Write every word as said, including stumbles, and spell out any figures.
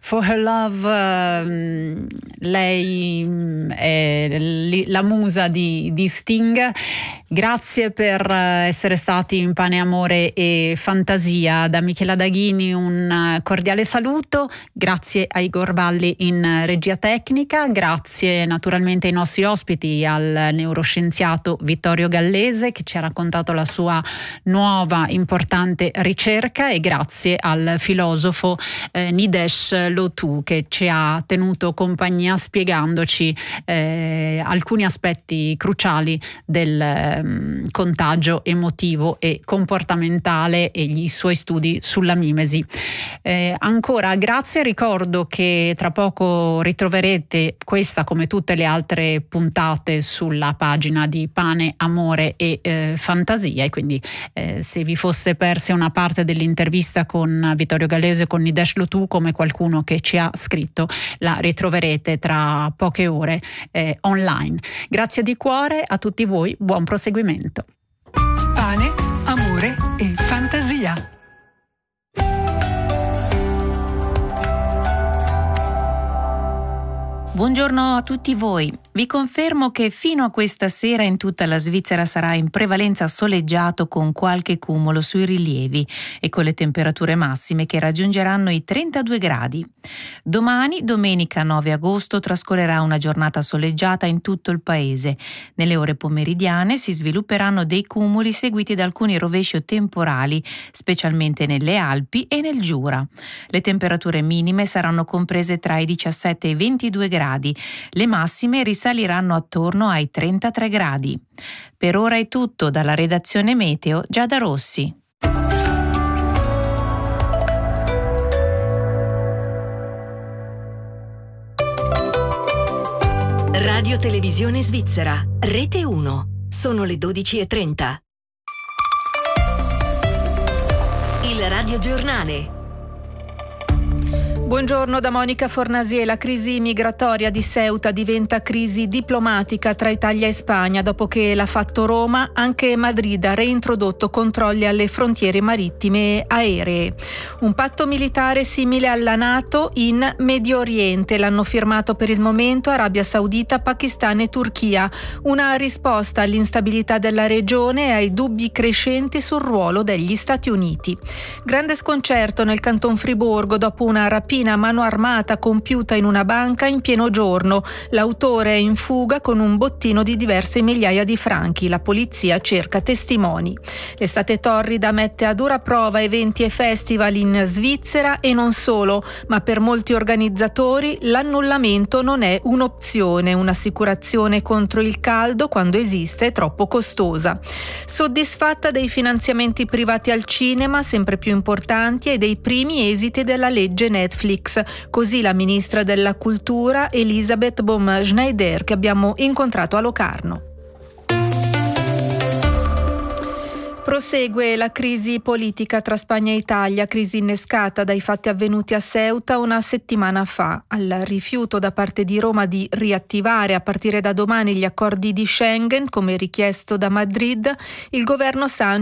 For Her Love, uh, lei è la musa di, di Sting. Grazie per essere stati in Pane, Amore e Fantasia. Da Michela Daghini un cordiale saluto, grazie a Igor Valli in regia tecnica, grazie naturalmente ai nostri ospiti, al neuroscienziato Vittorio Gallese che ci ha raccontato la sua nuova importante ricerca, e grazie al filosofo eh, Nidesh Lotu che ci ha tenuto compagnia spiegandoci eh, alcuni aspetti cruciali del eh, contagio emotivo e comportamentale e gli suoi studi sulla mimesi. Eh, ancora grazie, ricordo che tra poco ritroverete questa come tutte le altre puntate sulla pagina di Pane, Amore e eh, Fantasia, e quindi eh, se vi foste persi una parte dell'intervista con Vittorio Gallese e con Nidesh Lotu, come qualcuno che ci ha scritto, la ritroverete tra poche ore eh, online. Grazie di cuore a tutti voi, buon proseguimento. Pane, Amore e Fantasia. Buongiorno a tutti voi. Vi confermo che fino a questa sera in tutta la Svizzera sarà in prevalenza soleggiato, con qualche cumulo sui rilievi e con le temperature massime che raggiungeranno i trentadue gradi. Domani, domenica nove agosto, trascorrerà una giornata soleggiata in tutto il paese. Nelle ore pomeridiane si svilupperanno dei cumuli seguiti da alcuni rovesci temporali, specialmente nelle Alpi e nel Giura. Le temperature minime saranno comprese tra i diciassette e i ventidue gradi. Le massime risaliranno attorno ai trentatré gradi. Per ora è tutto dalla redazione Meteo Giada Rossi. Radio Televisione Svizzera, Rete uno. Sono le dodici e trenta. Il Radio Giornale. Buongiorno da Monica Fornasier. La crisi migratoria di Ceuta diventa crisi diplomatica tra Italia e Spagna. Dopo che l'ha fatto Roma, anche Madrid ha reintrodotto controlli alle frontiere marittime e aeree. Un patto militare simile alla NATO in Medio Oriente. L'hanno firmato per il momento Arabia Saudita, Pakistan e Turchia. Una risposta all'instabilità della regione e ai dubbi crescenti sul ruolo degli Stati Uniti. Grande sconcerto nel Canton Friburgo dopo una rapina a mano armata compiuta in una banca in pieno giorno. L'autore è in fuga con un bottino di diverse migliaia di franchi. La polizia cerca testimoni. L'estate torrida mette a dura prova eventi e festival in Svizzera e non solo, ma per molti organizzatori l'annullamento non è un'opzione. Un'assicurazione contro il caldo, quando esiste, è troppo costosa. Soddisfatta dei finanziamenti privati al cinema, sempre più importanti, e dei primi esiti della legge Netflix. Così la ministra della Cultura Elisabeth Baum-Schneider, che abbiamo incontrato a Locarno. Prosegue la crisi politica tra Spagna e Italia, crisi innescata dai fatti avvenuti a Ceuta una settimana fa. Al rifiuto da parte di Roma di riattivare a partire da domani gli accordi di Schengen, come richiesto da Madrid, il governo Sánchez